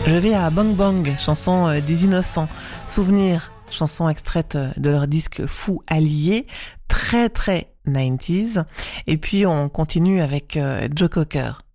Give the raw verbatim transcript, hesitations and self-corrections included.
Je vais à Bang Bang, chanson euh, des Innocents. Souvenir, chanson extraite de leur disque Fou Allié, très très quatre-vingt-dix. Et puis on continue avec euh, Joe Cocker.